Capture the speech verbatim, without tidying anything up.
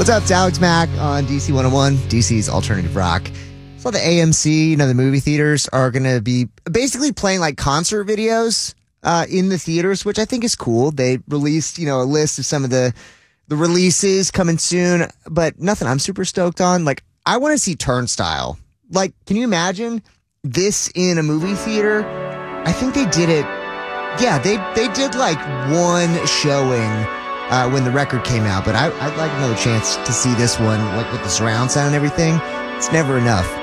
What's up? It's Alex Mack on D C one oh one, D C's Alternative Rock. So the A M C, you know, the movie theaters are going to be basically playing like concert videos uh, in the theaters, which I think is cool. They released, you know, a list of some of the the releases coming soon, but nothing I'm super stoked on. Like, I want to see Turnstile. Like, can you imagine this in a movie theater? I think they did it. Yeah, they they did like one showing Uh, when the record came out, but I, I'd like another chance to see this one, like with the surround sound and everything. It's never enough.